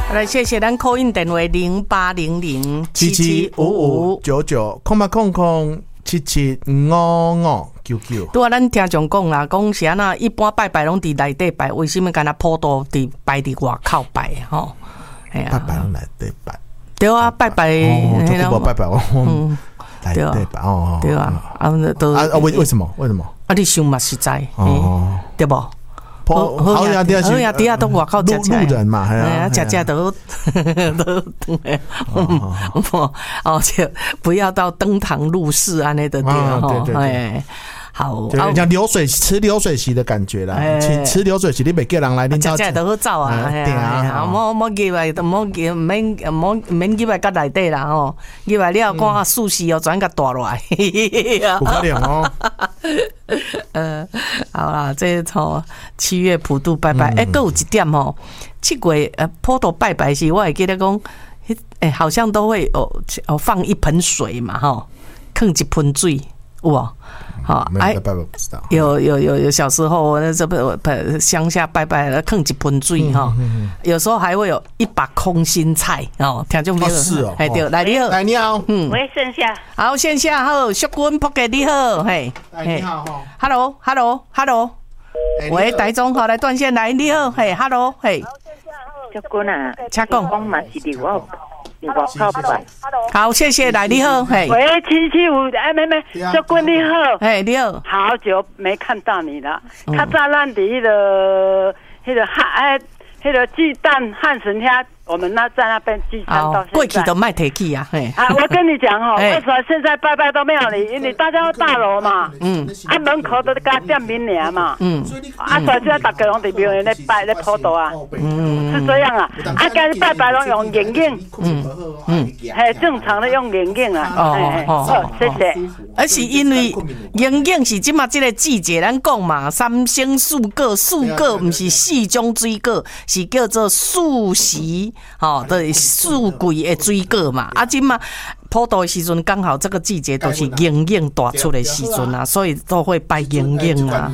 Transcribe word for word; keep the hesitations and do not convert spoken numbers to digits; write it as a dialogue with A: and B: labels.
A: 来，谢谢咱call in电话零八零零七七五五
B: 九九空八空空七七五五九九。
A: 拄啊，咱听众讲啦，讲是安那一般拜拜拢伫内底拜，为什么敢若普渡伫拜伫外口拜吼？哎呀，
B: 拜拜拢内底拜。
A: 对啊，拜拜，
B: 哦，就不拜拜哦。嗯，
A: 对啊，
B: 哦，
A: 对啊，啊都
B: 啊为为什么？为什么？
A: 啊，你想嘛实在，
B: 哦，
A: 对不？
B: 好好呀，底下
A: 好呀，底下都外口吃吃，
B: 路人嘛，
A: 哎呀，吃吃都都哦哦，就不要到登堂入室安尼的对
B: 哦，对对对。
A: 好，
B: 就像流水吃流水席的感觉啦，吃吃流水席你袂叫人来恁家，
A: 食食都好走啊，对啊，莫莫入来，莫入免莫免入来甲内底啦吼，入来了看素食哦，转甲带落来，
B: 有可能哦。
A: 呃，好啦，这从七月普渡拜拜，哎，还有一点吼，七月呃普渡拜拜时，我会记得讲，哎，好像都会哦哦放一盆水嘛吼，放一盆水，有无？好，哎，有有有有，小时候那这不乡下拜拜了，放一盆水哈，有时候还会有一把空心菜哦，听众朋友
B: 是哦，
A: 哎对，来你好，
B: 来你好，
C: 嗯，喂，线下，
A: 好，线下好，淑君仆给你好，嘿，
B: 你好哈
A: ，Hello Hello Hello， 喂，台中好，来断线来，你好，嘿 ，Hello， 嘿，
C: 淑君啊，
A: 请讲，
C: 我嘛是伫我。外口拜，
A: 好，谢谢，来你好，嘿，
C: 喂，七七五，哎，妹妹，淑君你好，
A: 哎，你好，
C: 好久没看到你了，较早咱伫迄个、迄个汉哎、迄个巨蛋汉神遐，我们那在那边聚餐到现在，
A: 过去都卖提起啊，嘿，
C: 啊，我跟你讲哦，为什么现在拜拜都没有你？因为大家都大楼嘛，嗯，啊门口都加店名尔嘛，嗯，啊所以现在大家拢伫庙里咧拜咧普渡啊，嗯，是这样啊，啊该拜拜拢用眼镜，嗯嗯，嘿，正常的用眼镜啊，哦哦，谢谢。
A: 而是因为眼镜是即马即个季节，咱讲嘛，三星素果，素果不是四种水果，是叫做素食。哦，对，素贵的水果嘛，啊，今嘛普渡的时阵刚好这个季节都是眼镜大出的时阵啊，所以都会拜眼镜啊。